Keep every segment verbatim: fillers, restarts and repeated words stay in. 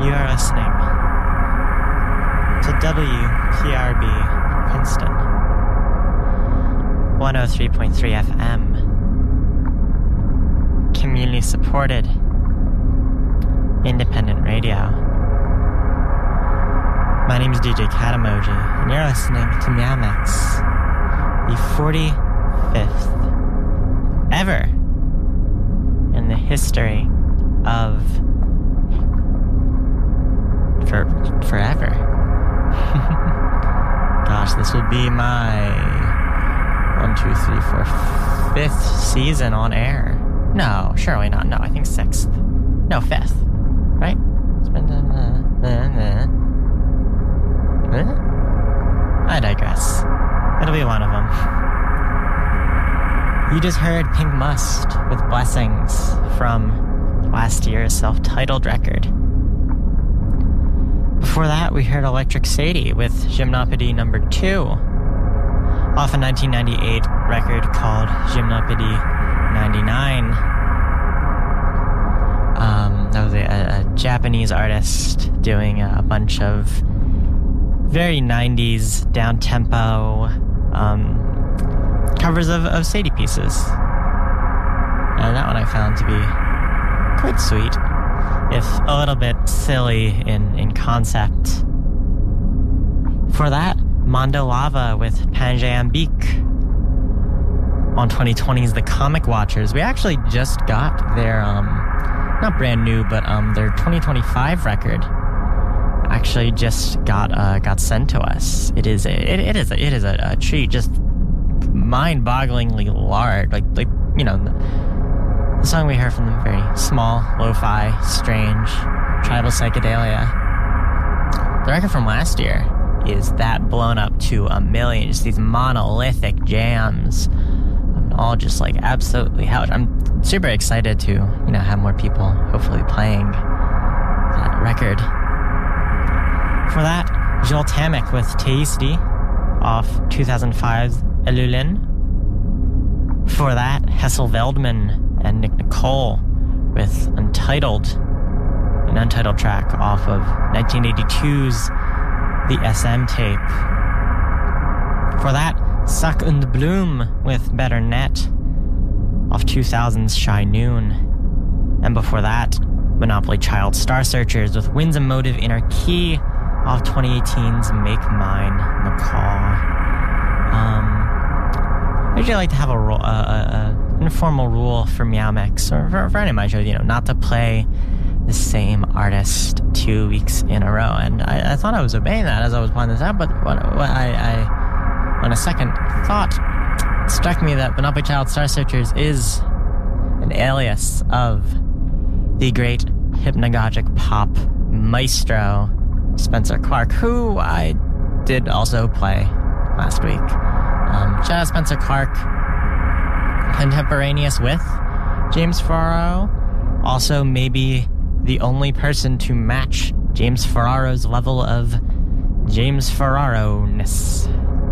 You are listening to W P R B Princeton, one oh three point three F M, community supported, independent radio. My name is D J Cat Emoji, and you're listening to Meowmix, the forty-fifth ever in the history of for forever. Gosh, this would be my one, two, three, four, fifth season on air. No, surely not. No, I think sixth. No, fifth. Right? It's been uh, uh, uh. I digress. It'll be one of them. You just heard Pink Must with Blessings from last year's self-titled record. Before that, we heard Electric Sadie with Gymnopédie number two, off a nineteen ninety-eight record called Gymnopédie ninety-nine. Um, that was a, a Japanese artist doing a bunch of very nineties down-tempo um, covers of, of Sadie pieces. And that one I found to be quite sweet, if a little bit silly in, in concept. For that, Mondo Lava with Pangeambique on twenty twenty's The Comic Watchers. We actually just got their, um, not brand new, but um, their twenty twenty-five record actually just got uh, got sent to us. It is a, it, it is a, it is a, a treat, just mind-bogglingly large. Like like you know. The, The song we heard from them, very small, lo-fi, strange, tribal psychedelia. The record from last year is that blown up to a million, just these monolithic jams, all just like absolutely hell. I'm super excited to, you know, have more people hopefully playing that record. For that, Joel Tamek with Teisdi off two thousand five's Elulin. For that, Hessel Veldman and Nick Nicole with Untitled, an untitled track off of nineteen eighty-two's The S M tape. For that, Sack und Bloom with Better Net off two thousand's Shy Noon. And before that, Monopoly Child Star Searchers with Winds and Motive Inner Key off twenty eighteen's Make Mine Macaw. Um, I usually like to have a, ro- uh, uh, uh, informal rule for Meowmix, or for, for any of my shows, you know, not to play the same artist two weeks in a row. And I, I thought I was obeying that as I was playing this out, but what, what I, I, on a second thought, it struck me that Monopoly Child Star Searchers is an alias of the great hypnagogic pop maestro Spencer Clark, who I did also play last week. Um, shout out Spencer Clark, contemporaneous with James Ferraro, also maybe the only person to match James Ferraro's level of James Ferraro-ness.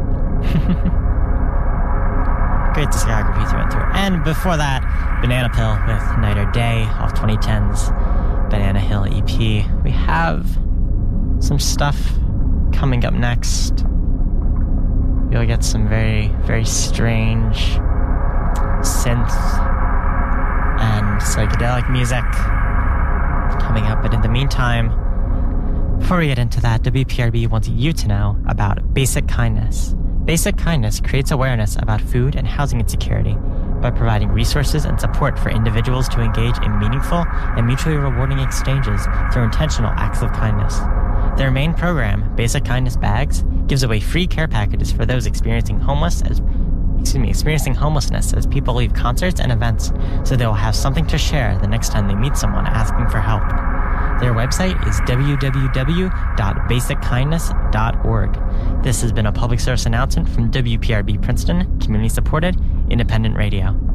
Great discography through and through. And before that, Banana Pill with Night or Day off twenty ten's Banana Hill E P. We have some stuff coming up next. You'll get some very, very strange synth and psychedelic music coming up. But in the meantime, before we get into that, W P R B wants you to know about Basic Kindness. Basic Kindness creates awareness about food and housing insecurity by providing resources and support for individuals to engage in meaningful and mutually rewarding exchanges through intentional acts of kindness. Their main program, Basic Kindness Bags, gives away free care packages for those experiencing homeless as excuse me, experiencing homelessness as people leave concerts and events, so they will have something to share the next time they meet someone asking for help. Their website is w w w dot basic kindness dot org. This has been a public service announcement from W P R B Princeton, community supported, independent radio.